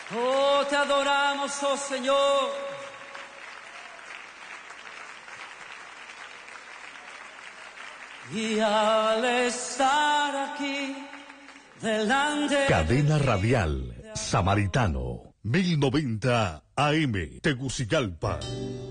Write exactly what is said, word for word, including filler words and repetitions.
Oh, te adoramos, oh Señor. Y al estar aquí delante. Cadena Radial Samaritano, mil noventa A M, Tegucigalpa.